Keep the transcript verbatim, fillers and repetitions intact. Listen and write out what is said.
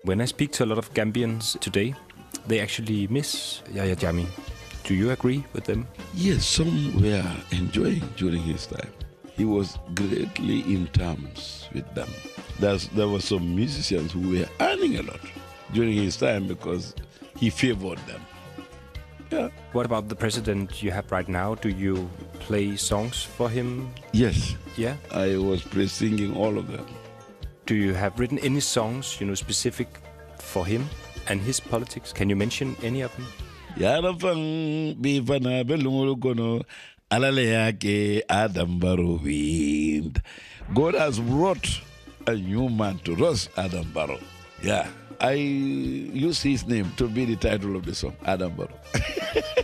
When I speak to a lot of Gambians today, they actually miss Yahya Jammeh. Do you agree with them? Yes, some were enjoying during his time. He was greatly in terms with them. There's, there were some musicians who were earning a lot during his time because he favored them. Yeah. What about the president you have right now? Do you play songs for him? Yes. Yeah? I was pre-singing all of them. Do you have written any songs, you know, specific for him and his politics? Can you mention any of them? Yarafang bifana belungurukono alale yake Adam Barrow wind. God has brought a new man to us, Adam Barrow. Yeah, I use his name to be the title of the song, Adam Barrow.